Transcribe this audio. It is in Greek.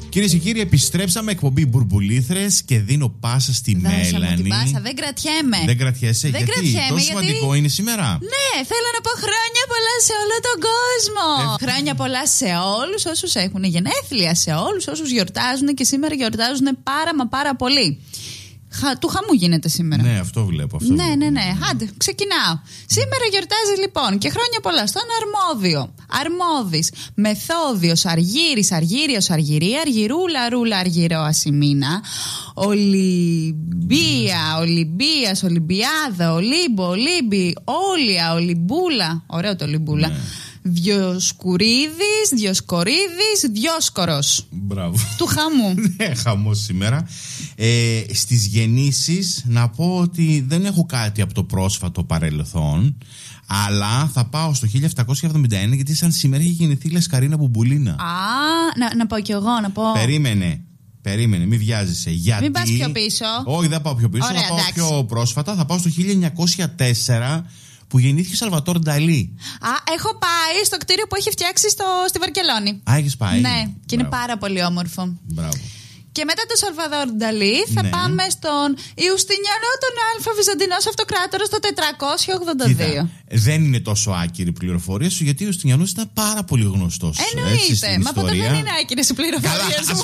Κυρίες και κύριοι, επιστρέψαμε, εκπομπή Μπουρμπουλήθρες και δίνω πάσα στη Μέλανη. Την πάσα, δεν κρατιέμαι. Δεν κρατιέσαι, γιατί τόσο σημαντικό είναι σήμερα. Ναι, θέλω να πω χρόνια πολλά σε όλο τον κόσμο. Χρόνια πολλά σε όλους όσους έχουν γενέθλια, σε όλους όσους γιορτάζουν και σήμερα γιορτάζουν πάρα πολύ. Του χαμού γίνεται σήμερα. Ναι, αυτό βλέπω. Ναι. Άντε, ξεκινάω. Σήμερα γιορτάζει λοιπόν και χρόνια πολλά στον Αρμόδιο, Αρμόδης, Μεθόδιος, Αργύρης, Αργύριος, Αργυρία, Αργυρούλα, Ρούλα, Αργυρό, Ασημίνα, Ολυμπία, Ολυμπίας, Ολυμπιάδα, Ολύμπο, Ολύμπη, Όλια, Ολυμπούλα. Ωραίο το Ολυμπούλα. Ναι. Διοσκουρίδης, Διοσκορίδης, Διόσκορος. Μπράβο. Του χαμού. Ναι, χαμός σήμερα. Στις γεννήσεις να πω ότι δεν έχω κάτι από το πρόσφατο παρελθόν, αλλά θα πάω στο 1771, γιατί σαν σήμερα έχει γεννηθεί η Λασκαρίνα Μπουμπουλίνα. Να πάω κι εγώ, να πω. Περίμενε, μην βιάζεσαι. Γιατί... Μην πας πιο πίσω. Όχι, δεν πάω πιο πίσω. Ωραία, θα πάω πιο πρόσφατα. Θα πάω στο 1904, που γεννήθηκε ο Σαλβατόρ Νταλί. Έχω πάει στο κτίριο που έχει φτιάξει στη Βαρκελόνη. Έχεις πάει. Ναι, και είναι πάρα πολύ όμορφο. Μπράβο. Και μετά τον Σαλβαδόρ Νταλί θα πάμε στον Ιουστινιανό τον Αλφα Βυζαντινός Αυτοκράτορας το 482. Κοίτα, δεν είναι τόσο άκυρη πληροφορία σου, γιατί ο Ιουστινιανός ήταν πάρα πολύ γνωστός. Εννοείται. Μα ποτέ δεν είναι άκυρες οι πληροφορίες.